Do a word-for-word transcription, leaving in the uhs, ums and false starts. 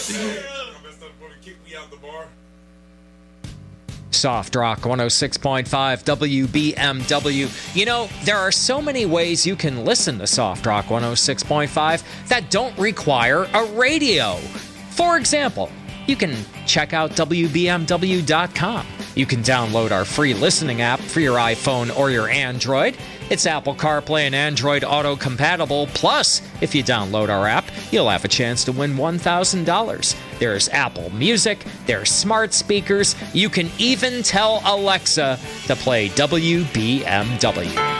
Soft Rock one oh six point five W B M W. You know, there are so many ways you can listen to Soft Rock one oh six point five that don't require a radio. For example, you can check out W B M W dot com. You can download our free listening app for your iPhone or your Android. It's Apple CarPlay and Android Auto compatible. Plus, if you download our app, you'll have a chance to win one thousand dollars. There's Apple Music, there's smart speakers. You can even tell Alexa to play W B M W.